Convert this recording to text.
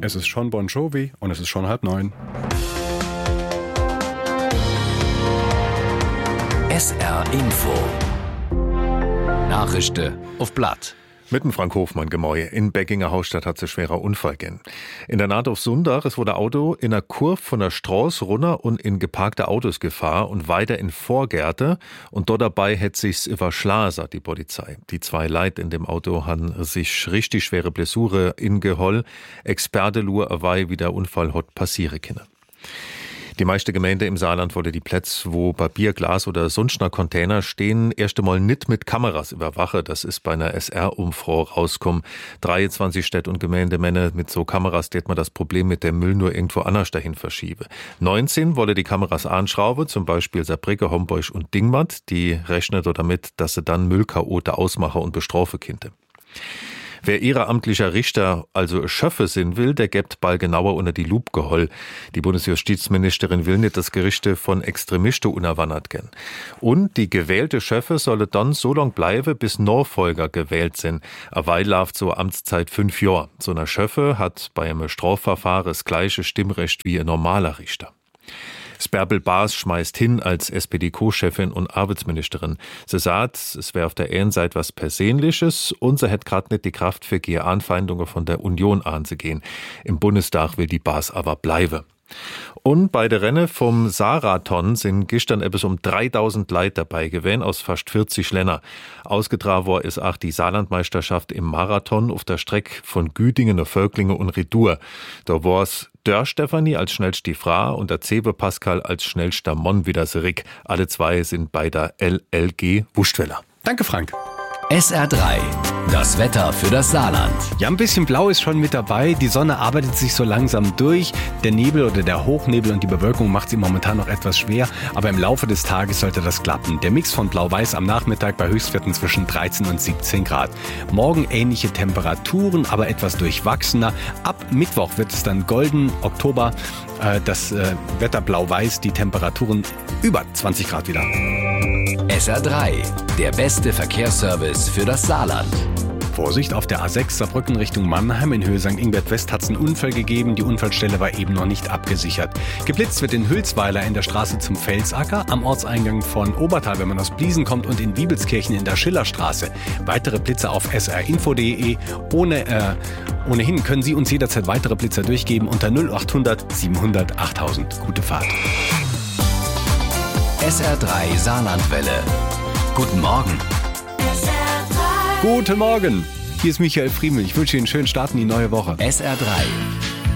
Es ist schon Bon Jovi und es ist schon 8:30. SR Info. Nachrichten auf Blatt. Mitten Frank Hofmann, Gemäue. In Beckinger Hausstadt hat es ein schwerer Unfall gegeben. In der Naht auf Sundach, es wurde Auto in einer Kurve von der Straße runter und in geparkte Autos gefahren und weiter in Vorgärte. Und dort dabei hätte sich's überschlagen, sagt die Polizei. Die 2 Leute in dem Auto haben sich richtig schwere Blessure in Geholl. Experte lur awei, wie der Unfall hat passieren können. Die meiste Gemeinde im Saarland wollte die Plätze, wo Papier, Glas oder sonst noch Container stehen, erst einmal nicht mit Kameras überwache. Das ist bei einer SR-Umfrage rausgekommen. 23 Städte und Gemeindemänner mit so Kameras, det man das Problem mit dem Müll nur irgendwo anders dahin verschiebe. 19 wolle die Kameras anschrauben, zum Beispiel Saarbrücken, Homburg und Dingmat. Die rechnet damit, dass sie dann Müllchaote ausmache und bestrafe könnte. Wer ehrenamtlicher Richter, also Schöffe sein will, der gibt bald genauer unter die Lupe geholl. Die Bundesjustizministerin will nicht, dass Gerichte von Extremisten unerwandert gehen. Und die gewählte Schöffe solle dann so lang bleiben, bis Nachfolger gewählt sind. A Weil läuft so Amtszeit 5 Jahre. So einer Schöffe hat bei einem Strafverfahren das gleiche Stimmrecht wie ein normaler Richter. Bärbel Baas schmeißt hin als SPD-Co-Chefin und Arbeitsministerin. Sie sagt, es wäre auf der einen Seite was Persönliches und sie hätte gerade nicht die Kraft für Anfeindungen von der Union anzugehen. Im Bundestag will die Baas aber bleiben. Und bei der Renne vom Saarathon sind gestern etwas um 3000 Leute dabei gewesen aus fast 40 Ländern. Ausgetragen war ist auch die Saarlandmeisterschaft im Marathon auf der Strecke von Güdingen nach Völklingen und Ridur. Da war's der Stefanie als schnellste Frau und der Zebe Pascal als schnellster Mann wieder Rick. Alle 2 sind bei der LLG Wustweller. Danke, Frank. SR3. Das Wetter für das Saarland. Ja, ein bisschen Blau ist schon mit dabei. Die Sonne arbeitet sich so langsam durch. Der Nebel oder der Hochnebel und die Bewölkung macht sie momentan noch etwas schwer. Aber im Laufe des Tages sollte das klappen. Der Mix von Blau-Weiß am Nachmittag bei Höchstwerten zwischen 13 und 17 Grad. Morgen ähnliche Temperaturen, aber etwas durchwachsener. Ab Mittwoch wird es dann golden, Oktober. Das Wetter Blau-Weiß, die Temperaturen über 20 Grad wieder. SR3. Der beste Verkehrsservice für das Saarland. Vorsicht, auf der A6 Saarbrücken Richtung Mannheim in Höhe St. Ingbert West hat es einen Unfall gegeben. Die Unfallstelle war eben noch nicht abgesichert. Geblitzt wird in Hülsweiler in der Straße zum Felsacker, am Ortseingang von Obertal, wenn man aus Bliesen kommt, und in Wiebelskirchen in der Schillerstraße. Weitere Blitzer auf srinfo.de. Ohnehin können Sie uns jederzeit weitere Blitzer durchgeben unter 0800 700 8000. Gute Fahrt. SR3 Saarlandwelle. Guten Morgen. Guten Morgen. Hier ist Michael Friemel. Ich wünsche Ihnen einen schönen Start in die neue Woche. SR3.